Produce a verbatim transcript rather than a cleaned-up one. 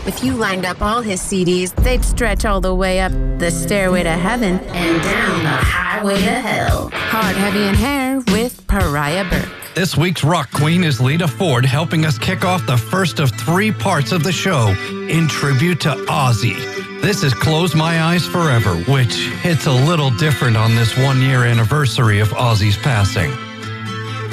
If you lined up all his C Ds, they'd stretch all the way up the stairway to heaven and down the highway to hell. Hard, Heavy, and Hair with Pariah Burke. This week's rock queen is Lita Ford, helping us kick off the first of three parts of the show in tribute to Ozzy. This is Close My Eyes Forever, which hits a little different on this one-year anniversary of Ozzy's passing.